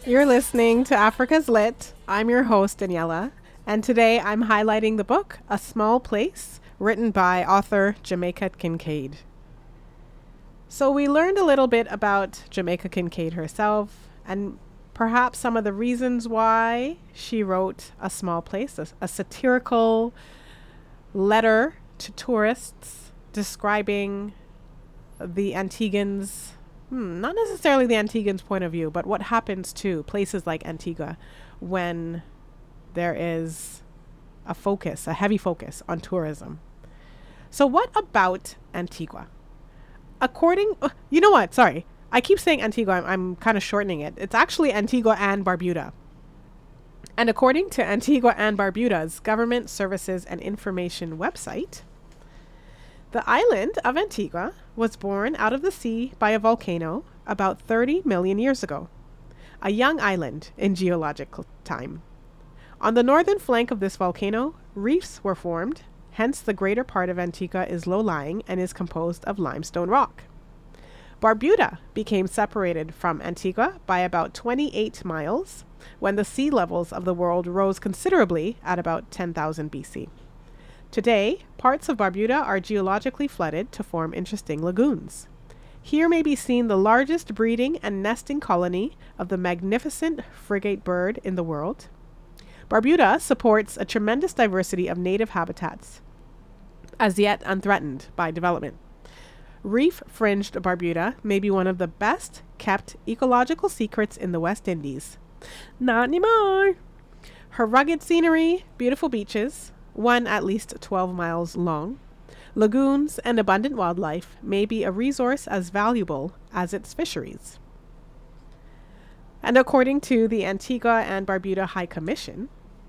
You're listening to Africa's Lit. I'm your host, Daniela, and today I'm highlighting the book A Small Place, written by author Jamaica Kincaid. So we learned a little bit about Jamaica Kincaid herself and perhaps some of the reasons why she wrote A Small Place, a satirical letter to tourists describing the Antiguans, not necessarily the Antiguans' point of view, but what happens to places like Antigua when there is a heavy focus on tourism. So what about Antigua? You know what? Sorry. I keep saying Antigua. I'm kind of shortening it. It's actually Antigua and Barbuda. And according to Antigua and Barbuda's Government Services and Information website, the island of Antigua was born out of the sea by a volcano about 30 million years ago, a young island in geological time. On the northern flank of this volcano, reefs were formed, hence the greater part of Antigua is low-lying and is composed of limestone rock. Barbuda became separated from Antigua by about 28 miles when the sea levels of the world rose considerably at about 10,000 BC. Today, parts of Barbuda are geologically flooded to form interesting lagoons. Here may be seen the largest breeding and nesting colony of the magnificent frigate bird in the world. Barbuda supports a tremendous diversity of native habitats, as yet unthreatened by development. Reef-fringed Barbuda may be one of the best kept ecological secrets in the West Indies. Not anymore! Her rugged scenery, beautiful beaches, one at least 12 miles long, lagoons, and abundant wildlife may be a resource as valuable as its fisheries. And according to the Antigua and Barbuda High Commission,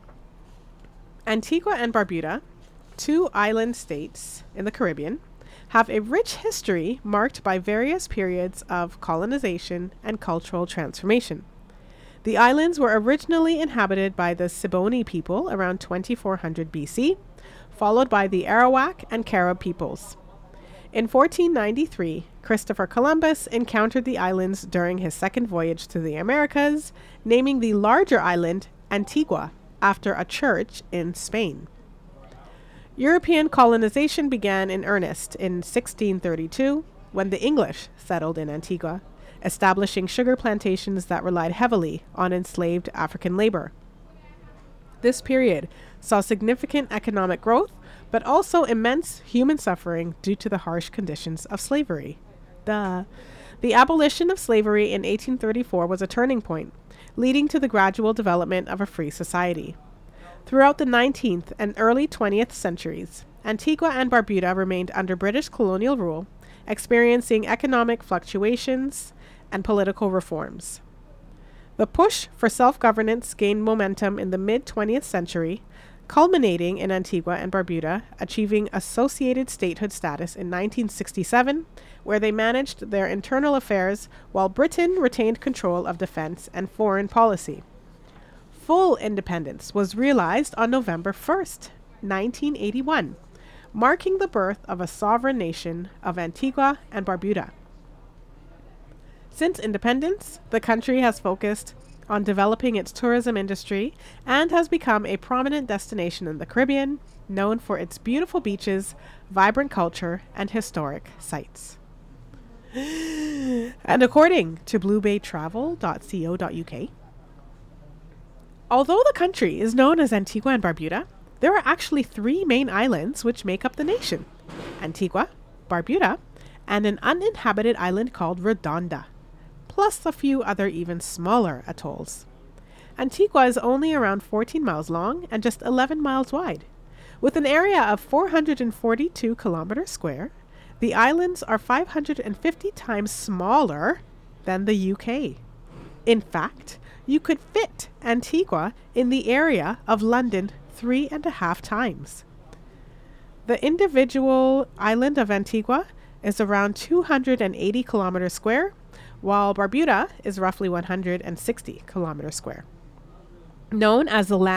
Antigua and Barbuda, two island states in the Caribbean, have a rich history marked by various periods of colonization and cultural transformation. The islands were originally inhabited by the Siboney people around 2400 BC, followed by the Arawak and Carib peoples. In 1493, Christopher Columbus encountered the islands during his second voyage to the Americas, naming the larger island Antigua after a church in Spain. European colonization began in earnest in 1632 when the English settled in Antigua, establishing sugar plantations that relied heavily on enslaved African labor. This period saw significant economic growth, but also immense human suffering due to the harsh conditions of slavery. The abolition of slavery in 1834 was a turning point, leading to the gradual development of a free society. Throughout the 19th and early 20th centuries, Antigua and Barbuda remained under British colonial rule, experiencing economic fluctuations and political reforms. The push for self-governance gained momentum in the mid-20th century, culminating in Antigua and Barbuda achieving associated statehood status in 1967, where they managed their internal affairs while Britain retained control of defense and foreign policy. Full independence was realized on November 1st, 1981, marking the birth of a sovereign nation of Antigua and Barbuda. Since independence, the country has focused on developing its tourism industry and has become a prominent destination in the Caribbean, known for its beautiful beaches, vibrant culture, and historic sites. And according to bluebaytravel.co.uk, although the country is known as Antigua and Barbuda, there are actually three main islands which make up the nation: Antigua, Barbuda, and an uninhabited island called Redonda, plus a few other even smaller atolls. Antigua is only around 14 miles long and just 11 miles wide. With an area of 442 kilometers square, the islands are 550 times smaller than the UK. In fact, you could fit Antigua in the area of London 3.5 times. The individual island of Antigua is around 280 kilometers square, while Barbuda is roughly 160 kilometers square. Known as the land